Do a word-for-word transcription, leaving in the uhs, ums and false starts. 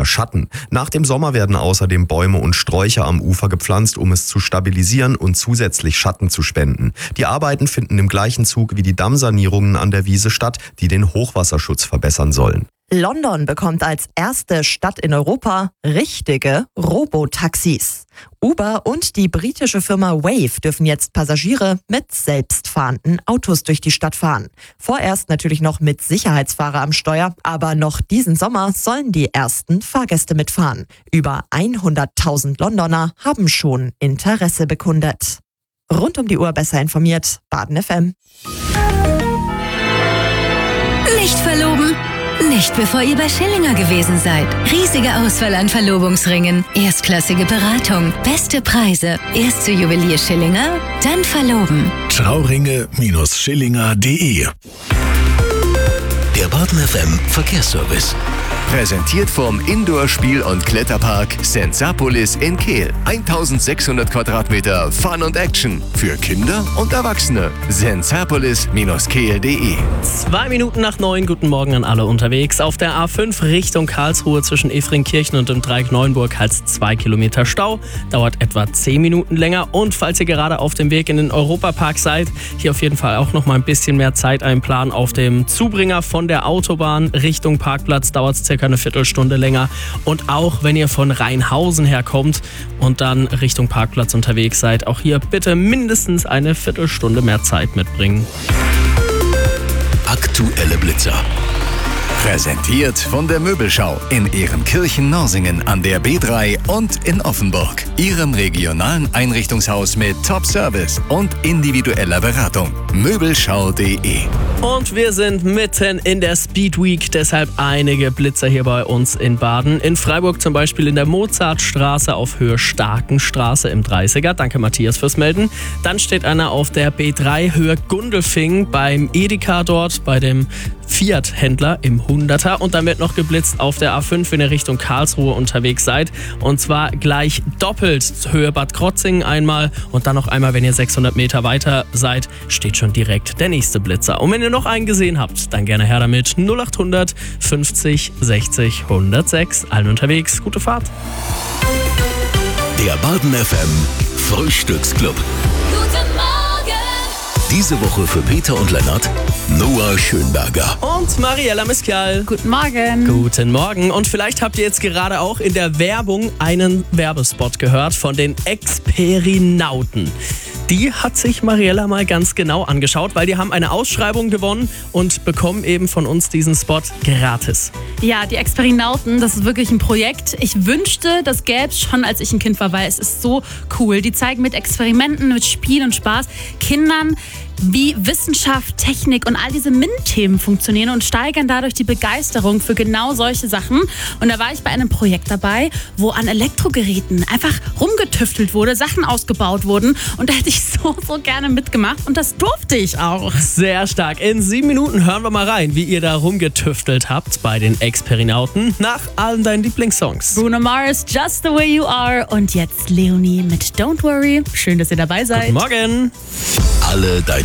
Schatten. Nach dem Sommer werden außerdem Bäume und Sträucher am Ufer gepflanzt, um es zu stabilisieren und zusätzlich Schatten zu spenden. Die Arbeiten finden im gleichen Zug wie die Dammsanierungen an der Wiese statt, die den Hochwasserschutz verbessern sollen. London bekommt als erste Stadt in Europa richtige Robotaxis. Uber und die britische Firma Wave dürfen jetzt Passagiere mit selbstfahrenden Autos durch die Stadt fahren. Vorerst natürlich noch mit Sicherheitsfahrer am Steuer, aber noch diesen Sommer sollen die ersten Fahrgäste mitfahren. Über hunderttausend Londoner haben schon Interesse bekundet. Rund um die Uhr besser informiert, Baden F M. Nicht verloben? Nicht bevor ihr bei Schillinger gewesen seid. Riesige Auswahl an Verlobungsringen, erstklassige Beratung, beste Preise. Erst zu Juwelier Schillinger, dann verloben. Trauringe Schillinger punkt de. Der Baden F M Verkehrsservice. Präsentiert vom Indoor-Spiel- und Kletterpark Sensapolis in Kehl. eintausendsechshundert Quadratmeter Fun und Action für Kinder und Erwachsene. sensapolis Kehl punkt de. Zwei Minuten nach neun, guten Morgen an alle unterwegs. Auf der A fünf Richtung Karlsruhe zwischen Efringkirchen und dem Dreieck Neuenburg halt zwei Kilometer Stau. Dauert etwa zehn Minuten länger. Und falls ihr gerade auf dem Weg in den Europapark seid, hier auf jeden Fall auch noch mal ein bisschen mehr Zeit einplanen. Auf dem Zubringer von der Autobahn Richtung Parkplatz dauert es circa eine Viertelstunde länger. Und auch wenn ihr von Rheinhausen herkommt und dann Richtung Parkplatz unterwegs seid, auch hier bitte mindestens eine Viertelstunde mehr Zeit mitbringen. Aktuelle Blitzer. Präsentiert von der Möbelschau in Ehrenkirchen-Norsingen an der B drei und in Offenburg. Ihrem regionalen Einrichtungshaus mit Top-Service und individueller Beratung. Möbelschau punkt de. Und wir sind mitten in der Speed Week, deshalb einige Blitzer hier bei uns in Baden. In Freiburg zum Beispiel in der Mozartstraße auf Höhe Starkenstraße im dreißiger. Danke Matthias fürs Melden. Dann steht einer auf der B drei Höhe Gundelfing beim Edeka dort, bei dem Fiat-Händler im hunderter. Und dann wird noch geblitzt auf der A fünf, wenn ihr Richtung Karlsruhe unterwegs seid. Und zwar gleich doppelt Höhe Bad Krotzingen einmal und dann noch einmal, wenn ihr sechshundert Meter weiter seid, steht schon direkt der nächste Blitzer. Und wenn ihr noch einen gesehen habt, dann gerne her damit. null acht hundert fünfzig sechzig hundertsechs. Allen unterwegs, gute Fahrt. Der Baden F M Frühstücksclub. Guten Morgen! Diese Woche für Peter und Lennart Noah Schönberger. Und Mariella Miskial. Guten Morgen. Guten Morgen. Und vielleicht habt ihr jetzt gerade auch in der Werbung einen Werbespot gehört von den Experinauten. Die hat sich Mariella mal ganz genau angeschaut, weil die haben eine Ausschreibung gewonnen und bekommen eben von uns diesen Spot gratis. Ja, die Experinauten, das ist wirklich ein Projekt. Ich wünschte, das gäbe es schon, als ich ein Kind war, weil es ist so cool. Die zeigen mit Experimenten, mit Spiel und Spaß Kindern, wie Wissenschaft, Technik und all diese M I N-Themen funktionieren und steigern dadurch die Begeisterung für genau solche Sachen. Und da war ich bei einem Projekt dabei, wo an Elektrogeräten einfach rumgetüftelt wurde, Sachen ausgebaut wurden. Und da hätte ich so, so gerne mitgemacht und das durfte ich auch. Sehr stark. In sieben Minuten hören wir mal rein, wie ihr da rumgetüftelt habt bei den Experinauten nach allen deinen Lieblingssongs. Bruno Mars, Just the Way You Are und jetzt Leonie mit Don't Worry. Schön, dass ihr dabei seid. Guten Morgen. Alle deine